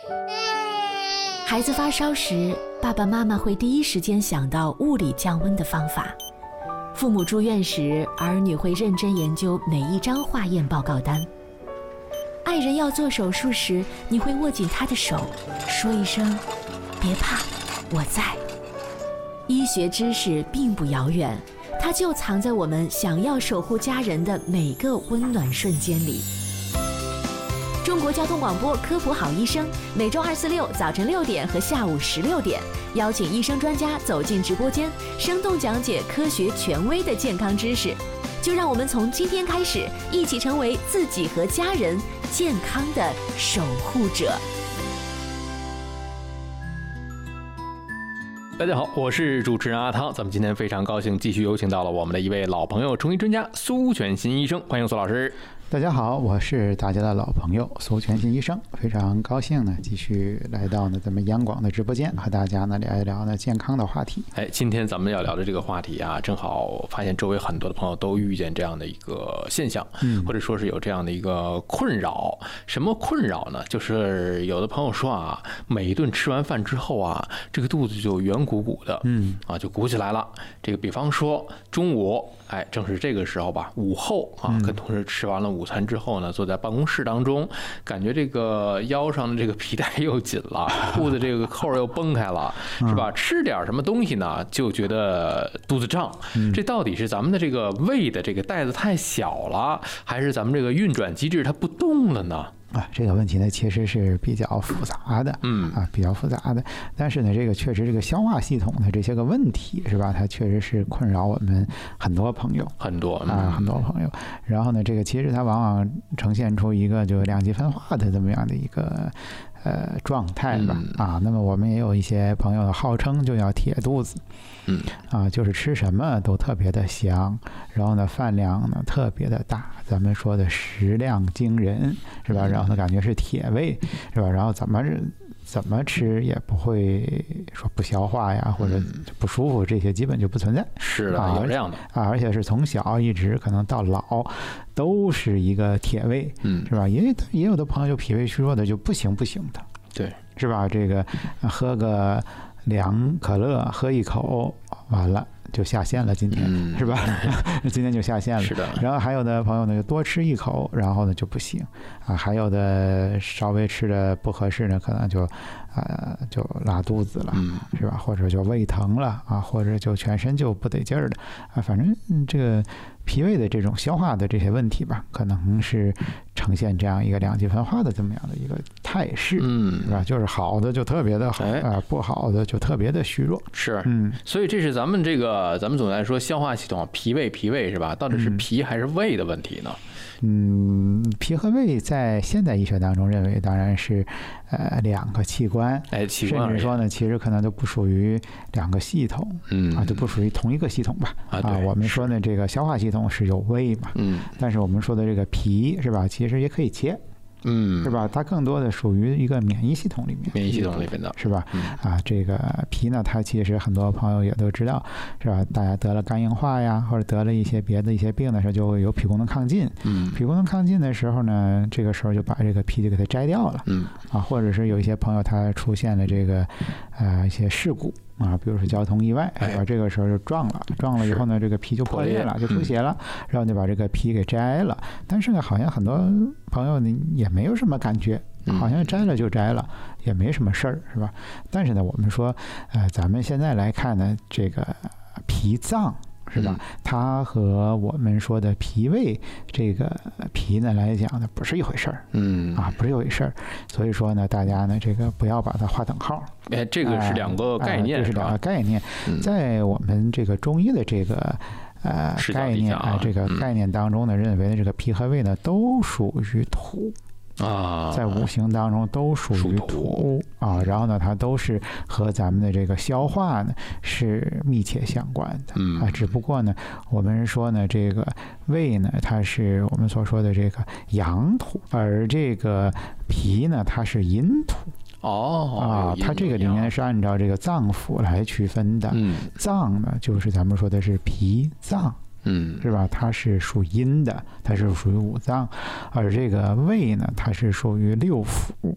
孩子发烧时，爸爸妈妈会第一时间想到物理降温的方法。父母住院时，儿女会认真研究每一张化验报告单。爱人要做手术时，你会握紧他的手，说一声“别怕，我在”。医学知识并不遥远，它就藏在我们想要守护家人的每个温暖瞬间里。中国交通广播科普好医生，每周2、4、6早晨6点和下午16点，邀请医生专家走进直播间，生动讲解科学权威的健康知识。就让我们从今天开始，一起成为自己和家人健康的守护者。 大家好，我是主持人阿汤。咱们今天非常高兴继续有请到了我们的一位老朋友，中医专家苏全新医生，欢迎苏老师。 大家好，我是大家的老朋友苏全新医生，非常高兴呢，继续来到呢咱们央广的直播间，和大家呢聊一聊呢健康的话题。 今天咱们要聊的这个话题啊，正好发现周围很多的朋友都遇见这样的一个现象，或者说是有这样的一个困扰。什么困扰呢？就是有的朋友说啊，每一顿吃完饭之后啊，这个肚子就圆鼓鼓的，就鼓起来了。这个比方说中午，正是这个时候吧，午后啊，跟同事吃完了午餐之后呢，坐在办公室当中，感觉这个腰上的这个皮带又紧了，裤子这个扣又崩开了，是吧？吃点什么东西呢，就觉得肚子胀。这到底是咱们的这个胃的这个袋子太小了，还是咱们这个运转机制它不动了呢？ 这个问题呢，其实是比较复杂的，比较复杂的。但是呢，这个确实这个消化系统的这些个问题，是吧？它确实是困扰我们很多朋友，很多朋友。然后呢，这个其实它往往呈现出一个就两极分化的这么样的一个状态吧。那么我们也有一些朋友号称就要铁肚子，就是吃什么都特别的香，然后呢饭量呢特别的大，咱们说的食量惊人，是吧？然后呢感觉是铁胃，是吧？然后怎么吃也不会说不消化呀，或者不舒服，这些基本就不存在。 是的，有这样的而且是从小一直可能到老都是一个铁胃，是吧？也有的朋友就脾胃虚弱的就不行的， 对， 是吧？这个喝个凉可乐，喝一口完了就下线了，今天是吧？今天就下线了。 是的。 然后还有的朋友呢，就多吃一口，然后呢就不行还有的稍微吃的不合适呢，可能就拉肚子了，是吧？或者就胃疼了或者就全身就不得劲儿了反正这个脾胃的这种消化的这些问题吧，可能是呈现这样一个两极分化的这么样的一个态势，是吧？就是好的就特别的好不好的就特别的虚弱。 是，所以这是咱们总的来说消化系统脾胃是吧？到底是脾还是胃的问题呢？ 脾和胃在现代医学当中认为当然是两个器官，甚至说呢，其实可能都不属于两个系统，就不属于同一个系统吧。我们说呢，这个消化系统是有胃嘛，但是我们说的这个脾是吧，其实也可以切。是吧？它更多的属于一个免疫系统里面的，是吧？这个脾呢，它其实很多朋友也都知道，是吧？大家得了肝硬化呀，或者得了一些别的一些病的时候，就会有脾功能亢进。脾功能亢进的时候呢，这个时候就把这个脾就给它摘掉了。或者是有一些朋友他出现了这个一些事故。比如说交通意外，是吧？这个时候就撞了以后呢，这个脾就破裂了，就出血了，然后就把这个脾给摘了。但是呢，好像很多朋友呢也没有什么感觉，好像摘了就摘了，也没什么事儿，是吧？但是呢，我们说，咱们现在来看呢，这个脾脏。是吧？它和我们说的脾胃这个脾呢来讲呢，不是一回事儿，不是一回事儿。所以说呢，大家呢这个不要把它划等号。 这个是两个概念， 这是两个概念。在我们这个中医的这个概念这个概念当中呢，认为这个脾和胃呢都属于土。在五行当中都属于土然后呢，它都是和咱们的这个消化呢是密切相关的只不过呢，我们说呢，这个胃呢，它是我们所说的这个阳土，而这个脾呢，它是阴土。它这个里面是按照这个脏腑来区分的。脏呢，就是咱们说的是脾脏。是吧？它是属阴的，它是属于五脏，而这个胃呢，它是属于六腑。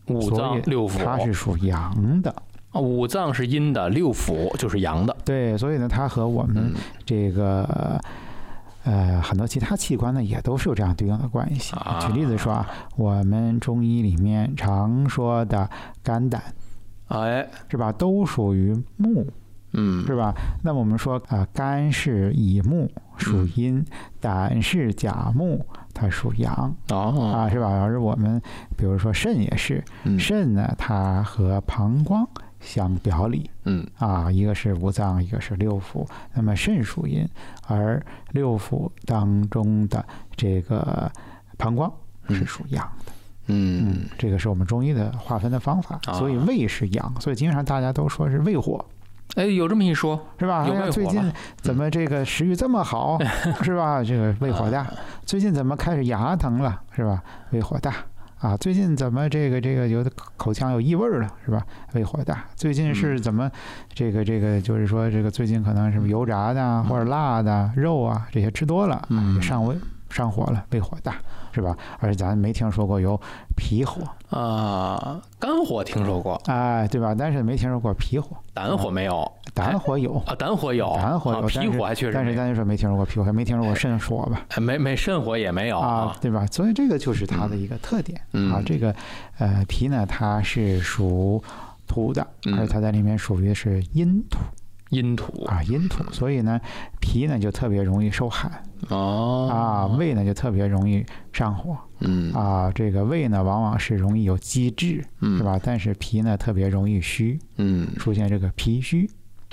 五脏六腑， 它是属阳的。 五脏是阴的，六腑就是阳的。 对，所以呢，它和我们这个很多其他器官呢，也都是有这样对应的关系。举例子说啊，我们中医里面常说的肝胆，是吧，都属于木，是吧？那么我们说肝是乙木，属阴；胆是甲木，它属阳，是吧？而我们比如说肾也是，肾呢，它和膀胱相表里，一个是五脏，一个是六腑。那么肾属阴，而六腑当中的这个膀胱是属阳的。这个是我们中医的划分的方法。所以胃是阳，所以经常大家都说是胃火。 有这么一说， 是吧？最近怎么这个食欲这么好，是吧？这个胃火大。最近怎么开始牙疼了，是吧？胃火大。最近怎么这个有的口腔有异味了，是吧？胃火大。最近是怎么这个就是说这个最近可能是油炸的或者辣的肉啊这些吃多了，上火了，胃火大，是吧？而且咱没听说过有脾火肝火听说过， 对吧？但是没听说过脾火。 胆火没有， 胆火有胆火有，脾火还确实， 但是咱就说没听说过脾火，还没听说过肾火吧？ 没肾火也没有对吧？所以这个就是它的一个特点这个脾呢，它是属土的，而它在里面属于是阴土。阴土，所以呢，脾呢就特别容易受寒胃呢就特别容易上火这个胃呢往往是容易有积滞是吧？但是脾呢特别容易虚出现这个脾虚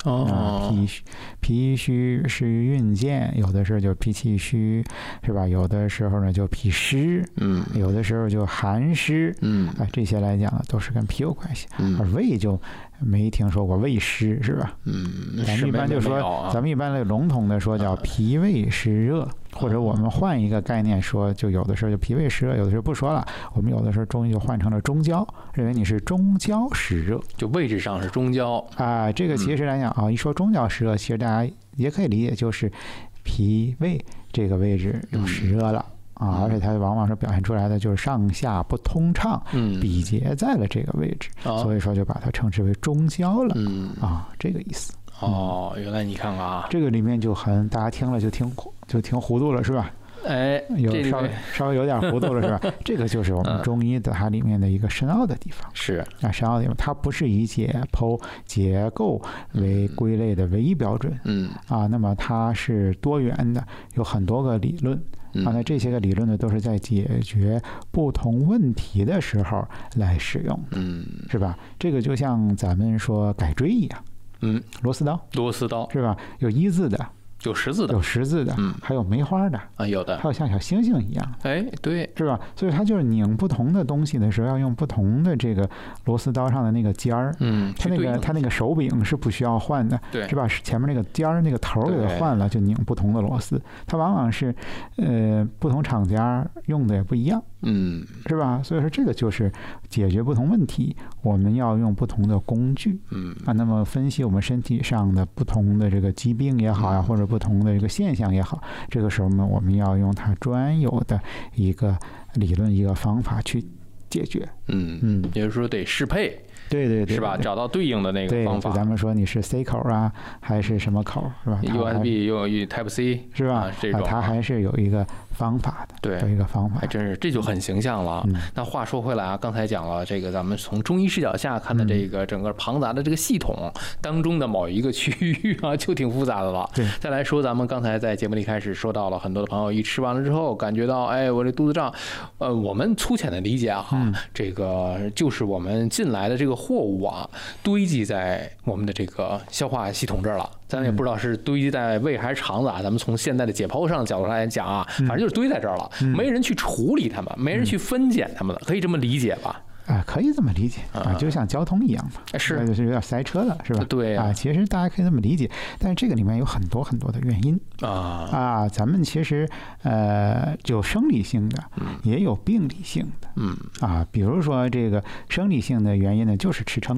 脾虚是运见，有的时候就脾气虚，是吧？有的时候呢就脾湿有的时候就寒湿这些来讲呢都是跟脾有关系而胃就没听说过胃湿，是吧？咱们一般就说，咱们一般的笼统的说叫脾胃湿热，或者我们换一个概念说，就有的时候就脾胃湿热，有的时候不说了，我们有的时候中医就换成了中焦，认为你是中焦湿热， 就位置上是中焦这个其实来讲一说中焦湿热，其实大家也可以理解就是脾胃这个位置有湿热了。而且它往往是表现出来的就是上下不通畅，比结在了这个位置，所以说就把它称之为中焦了，这个意思。 原来你看看这个里面就大家听了就挺糊涂了，是吧？有稍微有点糊涂了，是吧？这个就是我们中医的它里面的一个深奥的地方。 是深奥的地方，它不是以解剖结构为归类的唯一标准。那么它是多元的，有很多个理论。那这些个理论呢，都是在解决不同问题的时候来使用的，是吧？这个就像咱们说改锥一样，螺丝刀是吧？有一字的， 有十字的， 还有梅花的有的， 还有像小星星一样， 对， 是吧？所以它就是拧不同的东西的时候，要用不同的这个螺丝刀上的那个尖儿，它那个手柄是不需要换的， 对， 是吧？前面那个尖儿那个头给它换了，就拧不同的螺丝。它往往是不同厂家用的也不一样，是吧？所以说这个就是解决不同问题，我们要用不同的工具，那么分析我们身体上的不同的这个疾病也好呀，或者不同的这个现象也好，这个时候呢，我们要用它专有的一个理论、一个方法去解决。 也就是说得适配。 对， 是吧？找到对应的那个方法。 咱们说你是 C 口还是什么口，是吧 ？USB 用 Type C 是吧？ 这种它还是有一个方法的， 对， 有一个方法， 还真是这就很形象了。那话说回来刚才讲了这个，咱们从中医视角下看的这个整个庞杂的这个系统当中的某一个区域就挺复杂的了。 对， 再来说，咱们刚才在节目里开始说到了，很多的朋友一吃完了之后，感觉到我这肚子胀，我们粗浅的理解这个就是我们进来的这个货物堆积在我们的这个消化系统这儿了，咱也不知道是堆积在胃还是肠子咱们从现在的解剖上的角度来讲反正就是堆在这儿了，没人去处理它们，没人去分拣它们了，可以这么理解吧？ 可以这么理解就像交通一样嘛， 是就是有点塞车了，是吧？ 对其实大家可以这么理解，但是这个里面有很多很多的原因咱们其实有生理性的，也有病理性的，比如说这个生理性的原因呢，就是吃撑了。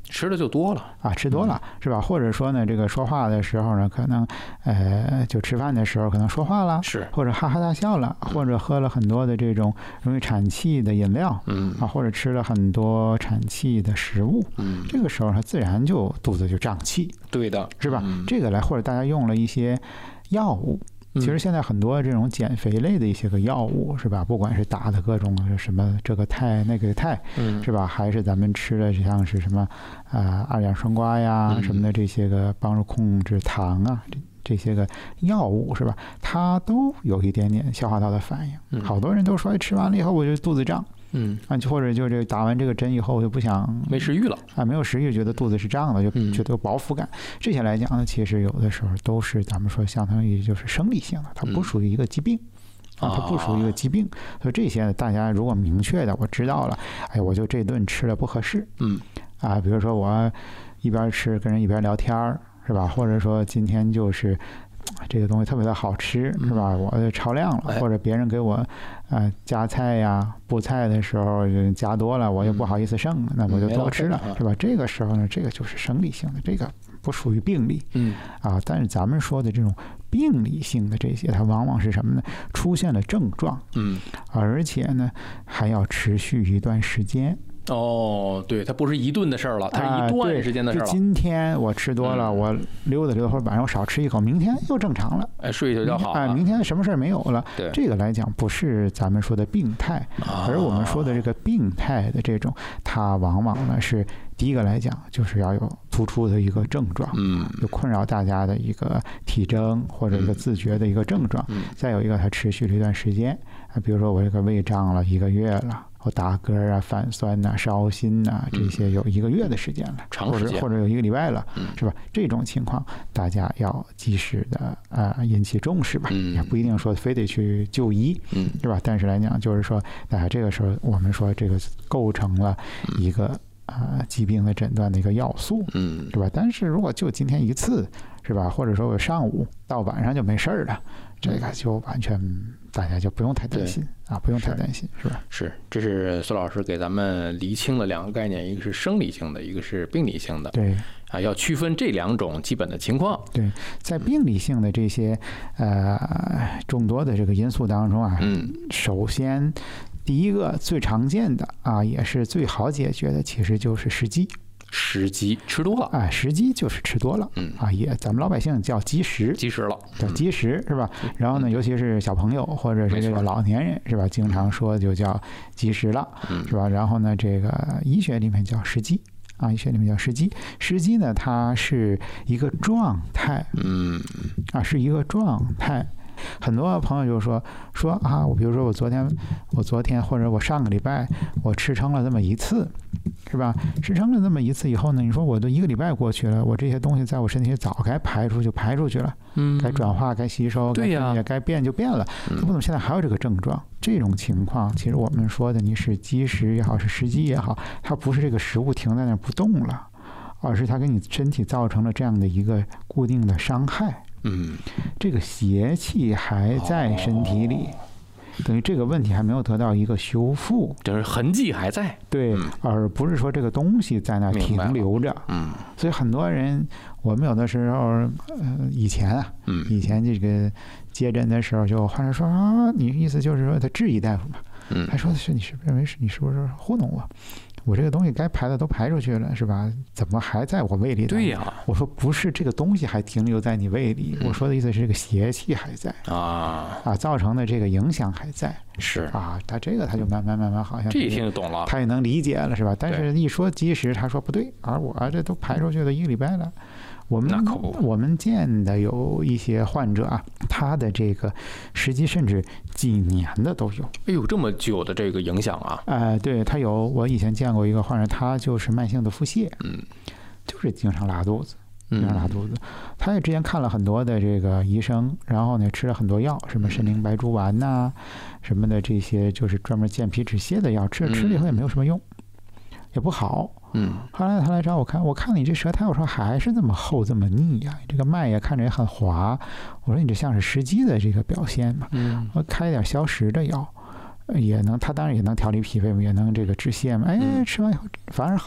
吃的就多了啊，吃多了是吧？或者说呢，这个说话的时候呢，可能就吃饭的时候可能说话了， 是， 或者哈哈大笑了，或者喝了很多的这种容易产气的饮料，或者吃了很多产气的食物，这个时候他自然就肚子就胀气， 对的， 是吧？这个来，或者大家用了一些药物。其实现在很多这种减肥类的一些个药物，是吧？不管是打的各种什么这个肽那个肽，是吧？还是咱们吃的像是什么二氧双胍呀什么的这些个帮助控制糖啊这些个药物，是吧？它都有一点点消化道的反应。好多人都说，吃完了以后我就肚子胀。或者就这打完这个针以后，我就不想没食欲了啊，没有食欲，觉得肚子是胀的，就觉得有饱腹感。这些来讲呢，其实有的时候都是咱们说相当于就是生理性的，它不属于一个疾病它不属于一个疾病。所以这些大家如果明确的我知道了，哎，我就这顿吃的不合适，比如说我一边吃跟人一边聊天是吧？或者说今天就是这个东西特别的好吃，是吧？我超量了，或者别人给我夹菜呀、布菜的时候夹多了，我又不好意思剩，那我就多吃了，是吧？这个时候呢，这个就是生理性的，这个不属于病理，但是咱们说的这种病理性的这些，它往往是什么呢？出现了症状，而且呢还要持续一段时间。 对，它不是一顿的事儿了，它是一段时间的事儿了。 今天我吃多了，我溜达或者晚上我少吃一口，明天又正常了， 睡一觉好了， 明天什么事儿没有了。 对， 这个来讲不是咱们说的病态，而我们说的这个病态的这种，它往往呢是第一个来讲就是要有突出的一个症状，有困扰大家的一个体征或者一个自觉的一个症状，再有一个它持续了一段时间，比如说我这个胃胀了1个月了。我打嗝啊、反酸呐、烧心呐，这些有1个月的时间了，或者有1个礼拜了，是吧？这种情况大家要及时的引起重视吧，也不一定说非得去就医，是吧？但是来讲，就是说，大家这个时候我们说这个构成了一个疾病的诊断的一个要素，是吧？但是如果就今天一次，是吧？或者说我上午到晚上就没事儿了，这个就完全大家就不用太担心不用太担心，是吧？ 是，这是苏老师给咱们厘清了2个概念，一个是生理性的，一个是病理性的。 对要区分这2种基本的情况。 对，在病理性的这些众多的这个因素当中首先第一个最常见的也是最好解决的，其实就是食积。 食积吃多了食积就是吃多了，咱们老百姓叫积食， 了， 叫积食，是吧？然后呢，尤其是小朋友或者是这个老年人，是吧？经常说就叫积食了，是吧？然后呢，这个医学里面叫食积医学里面叫食积。食积呢，它是一个状态，是一个状态。很多朋友就说我比如说我昨天或者我上个礼拜我吃撑了这么一次，是吧？吃撑了这么一次以后呢，你说我都1个礼拜过去了，我这些东西在我身体里早该排出就排出去了，该转化该吸收， 对呀， 该变就变了，怎么现在还有这个症状？这种情况其实我们说的你是积食也好，是食积也好，它不是这个食物停在那不动了，而是它给你身体造成了这样的一个固定的伤害。这个邪气还在身体里，等于这个问题还没有得到一个修复， 就是痕迹还在， 对，而不是说这个东西在那停留着。所以很多人，我们有的时候，以前这个接诊的时候，就患者说你意思就是说他质疑大夫嘛，他说的是你是不是认为是你是不是糊弄我？我这个东西该排的都排出去了，是吧？怎么还在我胃里？ 对呀， 我说不是这个东西还停留在你胃里，我说的意思是这个邪气还在造成的这个影响还在。 是他这个他就慢慢好像这一听就懂了， 他也能理解了，是吧？但是一说积食，他说不对，而我这都排出去了1个礼拜了。我们见的有一些患者他的这个实际甚至几年的都有。 哎呦，这么久的这个影响对，他有。我以前见过一个患者，他就是慢性的腹泻，就是经常拉肚子。他也之前看了很多的这个医生，然后呢吃了很多药，什么参苓白术丸呐，什么的这些就是专门健脾止泻的药，吃了以后也没有什么用，也不好。后来他来找我看，我看你这舌苔，我说还是这么厚这么腻呀，这个脉也看着也很滑，我说你这像是食积的这个表现嘛。我开一点消食的药，也能，他当然也能调理脾胃，也能这个止泻嘛。吃完以后反而好了，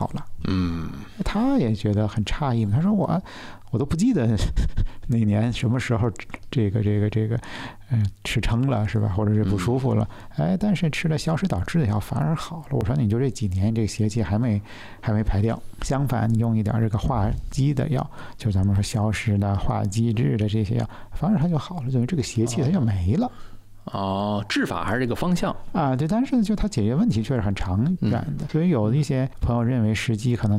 他也觉得很诧异，他说我都不记得哪年什么时候这个吃撑了是吧，或者是不舒服了，但是吃了消食导滞的药反而好了。我说你就这几年这个邪气还没排掉，相反你用一点这个化积的药，就咱们说消食的、化积滞的这些药，反而它就好了，等于这个邪气它就没了。 治法还是这个方向啊，对，但是就它解决问题确实很长远的，所以有的一些朋友认为时机可能